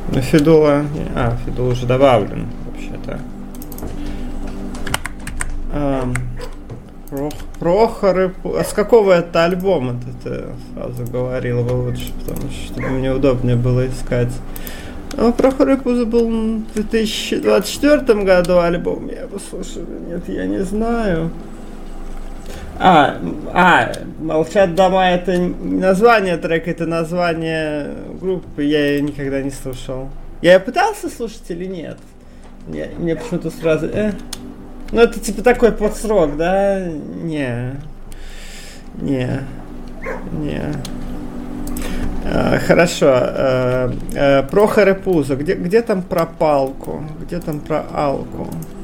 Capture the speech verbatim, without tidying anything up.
Ну, Федула... А, Федула уже добавлен, вообще-то. А, Прох... Прохоры... А с какого это альбома ты сразу говорила бы лучше, потому что чтобы мне удобнее было искать. А Прохор Пузо был в две тысячи двадцать четвёртом году альбом. Я бы слушал. Нет, я не знаю. А, а, «Молчат дома» — это не название трека, это название группы. Я ее никогда не слушал. Я ее пытался слушать или нет? Мне, мне почему-то сразу... Э? Ну, это типа такой подсрок, да? Не. Не. Не. А, хорошо. А, а, Прохор Пузо. Где, где там про палку? Где там про алку?